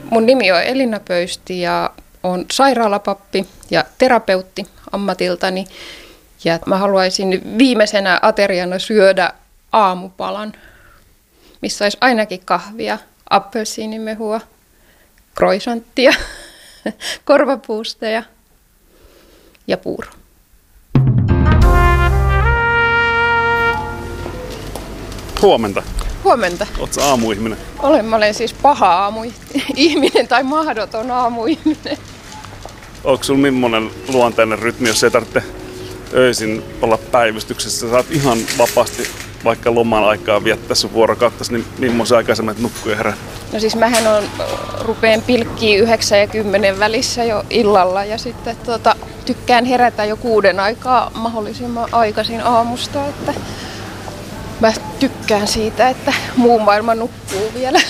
Mun nimi on Elina Pöysti ja olen sairaalapappi ja terapeutti ammatiltani. Ja mä haluaisin viimeisenä ateriana syödä aamupalan, missä olisi ainakin kahvia, appelsiinimehua, croissanttia, korvapuusteja ja puuro. Huomenta. Huomenta. Ootko aamuihminen? Mä olen siis paha aamuihminen tai mahdoton aamuihminen. Onko sulla millainen luonteinen rytmi, jos ei tarvitse öisin olla päivystyksessä? Saat ihan vapaasti vaikka loman aikaa viettää sun vuorokauttasi, niin millaisen aikaa sä menet nukkuu ja herää? No siis mähän rupeen pilkkiä 9 ja 10 välissä jo illalla ja sitten tykkään herätä jo 6 aikaa mahdollisimman aikaisin aamusta, että mä tykkään siitä, että muu maailma nukkuu vielä.